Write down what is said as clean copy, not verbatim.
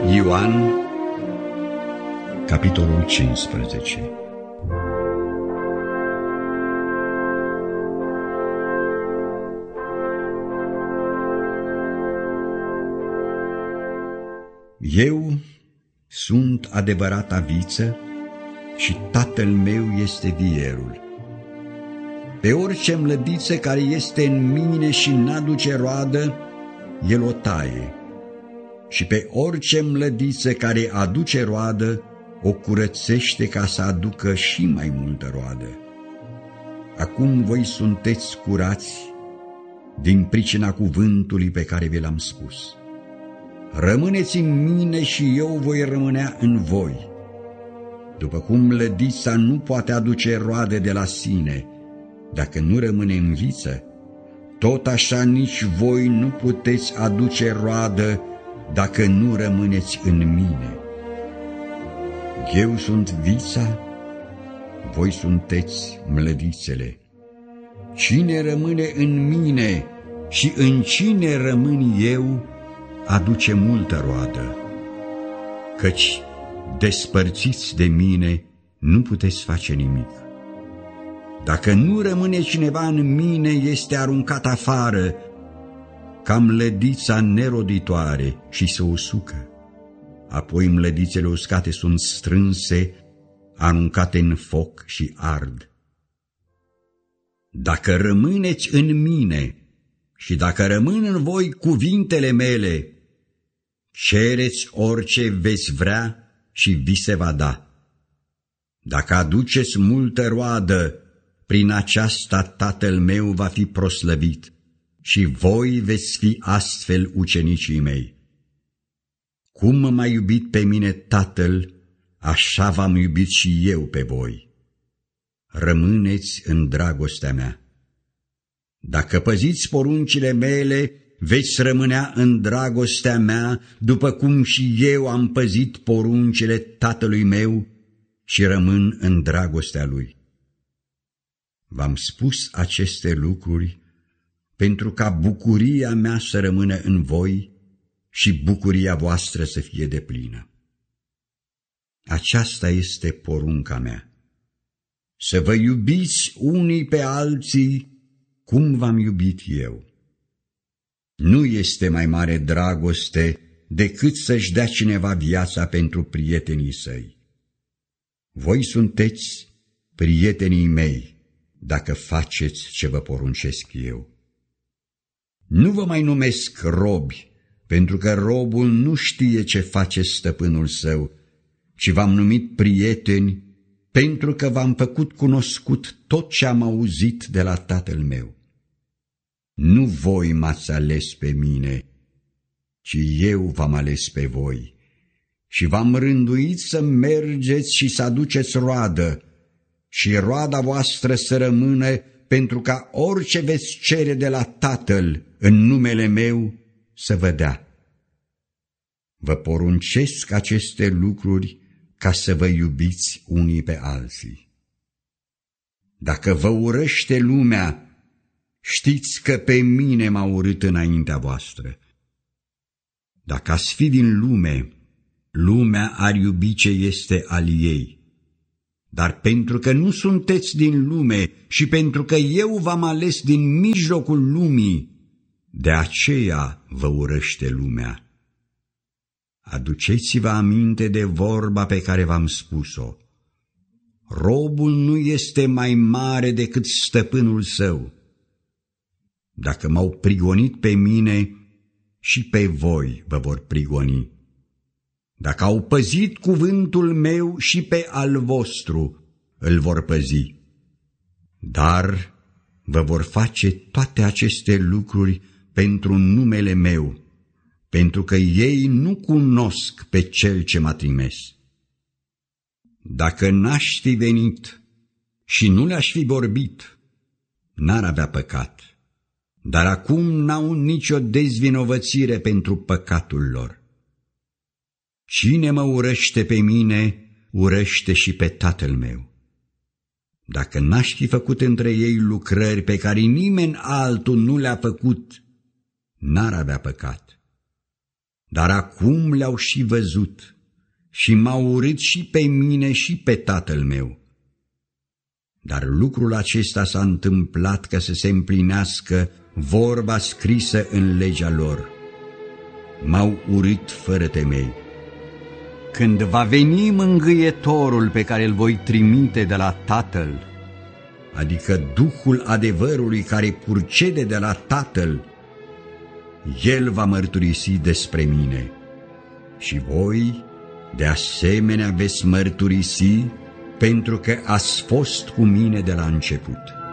Ioan, capitolul 15. Eu sunt adevărata viță și Tatăl meu este vierul. Pe orice mlădiță care este în mine și n-aduce roadă, El o taie, și pe orice mlădiță care aduce roadă, o curățește ca să aducă și mai multă roadă. Acum voi sunteți curați din pricina cuvântului pe care vi l-am spus. Rămâneți în mine și eu voi rămânea în voi. După cum mlădița nu poate aduce roade de la sine dacă nu rămâne în viță, tot așa nici voi nu puteți aduce roadă dacă nu rămâneți în mine. Eu sunt vița, voi sunteți mlădițele. Cine rămâne în mine și în cine rămân eu, aduce multă roadă, căci despărțiți de mine nu puteți face nimic. Dacă nu rămâne cineva în mine, este aruncat afară, ca mlădița neroditoare, și se usucă. Apoi mlădițele uscate sunt strânse, aruncate în foc și ard. Dacă rămâneți în mine și dacă rămân în voi cuvintele mele, cereți orice veți vrea și vi se va da. Dacă aduceți multă roadă, prin aceasta Tatăl meu va fi proslăvit și voi veți fi astfel ucenicii mei. Cum m-a iubit pe mine Tatăl, așa v-am iubit și eu pe voi. Rămâneți în dragostea mea. Dacă păziți poruncile mele, veți rămânea în dragostea mea, după cum și eu am păzit poruncile Tatălui meu și rămân în dragostea Lui. V-am spus aceste lucruri pentru ca bucuria mea să rămână în voi și bucuria voastră să fie deplină. Aceasta este porunca mea: să vă iubiți unii pe alții cum v-am iubit eu. Nu este mai mare dragoste decât să-și dea cineva viața pentru prietenii săi. Voi sunteți prietenii mei dacă faceți ce vă poruncesc eu. Nu vă mai numesc robi, pentru că robul nu știe ce face stăpânul său, ci v-am numit prieteni, pentru că v-am făcut cunoscut tot ce am auzit de la Tatăl meu. Nu voi m-ați ales pe mine, ci eu v-am ales pe voi și v-am rânduit să mergeți și să aduceți roadă și roada voastră să rămână, pentru ca orice veți cere de la Tatăl în numele meu să vă dea. Vă poruncesc aceste lucruri ca să vă iubiți unii pe alții. Dacă vă urăște lumea, știți că pe mine m-a urât înaintea voastră. Dacă ați fi din lume, lumea ar iubi ce este al ei. Dar pentru că nu sunteți din lume și pentru că eu v-am ales din mijlocul lumii, de aceea vă urăște lumea. Aduceți-vă aminte de vorba pe care v-am spus-o: robul nu este mai mare decât stăpânul său. Dacă m-au prigonit pe mine, și pe voi vă vor prigoni. Dacă au păzit cuvântul meu, și pe al vostru îl vor păzi. Dar vă vor face toate aceste lucruri pentru numele meu, pentru că ei nu cunosc pe Cel ce m-a trimis. Dacă n-aș fi venit și nu le-aș fi vorbit, n-ar avea păcat, dar acum n-au nicio dezvinovățire pentru păcatul lor. Cine mă urăște pe mine, urăște și pe Tatăl meu. Dacă n-aș fi făcut între ei lucrări pe care nimeni altul nu le-a făcut, n-ar avea păcat. dar acum le-au și văzut și m-au urât și pe mine și pe tatăl meu. Dar lucrul acesta s-a întâmplat ca să se împlinească vorba scrisă în legea lor. M-au urât fără temei. Când va veni mângâietorul pe care îl voi trimite de la Tatăl, adică Duhul adevărului care purcede de la Tatăl, El va mărturisi despre mine și voi, de asemenea, veți mărturisi pentru că ați fost cu mine de la început.